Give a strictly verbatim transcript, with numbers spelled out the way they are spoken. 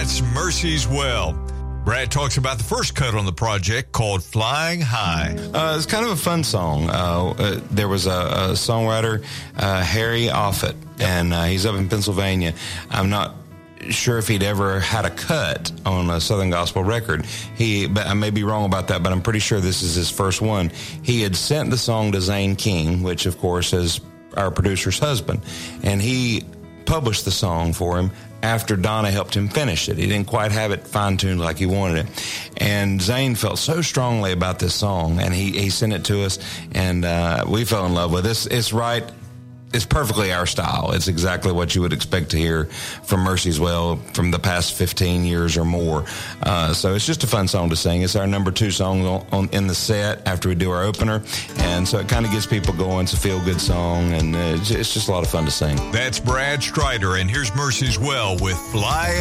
It's Mercy's Well. Brad talks about the first cut on the project called Flying High. Uh, it's kind of a fun song. Uh, uh, there was a, a songwriter, uh, Harry Offit, yep. and uh, he's up in Pennsylvania. I'm not sure if he'd ever had a cut on a Southern Gospel record. He, but I may be wrong about that, but I'm pretty sure this is his first one. He had sent the song to Zane King, which of course is our producer's husband, and he published the song for him after Donna helped him finish it. He didn't quite have it fine-tuned like he wanted it. And Zane felt so strongly about this song, and he, he sent it to us, and uh, we fell in love with it. It's, it's right. It's perfectly our style. It's exactly what you would expect to hear from Mercy's Well from the past fifteen years or more. Uh, so it's just a fun song to sing. It's our number two song on, on, in the set after we do our opener. And so it kind of gets people going. It's a feel-good song, and uh, it's, it's just a lot of fun to sing. That's Brad Strider, and here's Mercy's Well with Fly